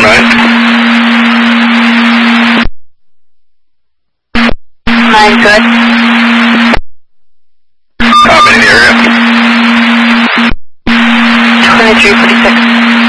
49. 9, good. How many in the area? 2346.